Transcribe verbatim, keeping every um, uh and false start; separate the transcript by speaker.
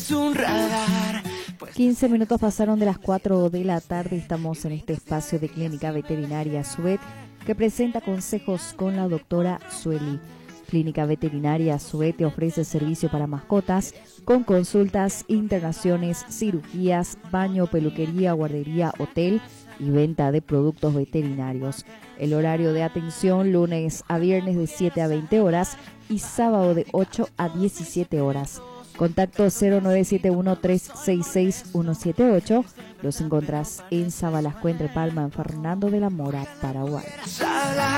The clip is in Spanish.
Speaker 1: es un radar.
Speaker 2: quince minutos pasaron de las cuatro de la tarde. Estamos en este espacio de Clínica Veterinaria Suet, que presenta consejos con la doctora Sueli. Clínica Veterinaria Suet te ofrece servicio para mascotas con consultas, internaciones, cirugías, baño, peluquería, guardería, hotel y venta de productos veterinarios. El horario de atención lunes a viernes de siete a veinte horas y sábado de ocho a diecisiete horas. Contacto cero nueve siete uno, tres seis seis, uno siete ocho. Los encontrás en Sabalasco, Entre Palma, en Fernando de la Mora, Paraguay.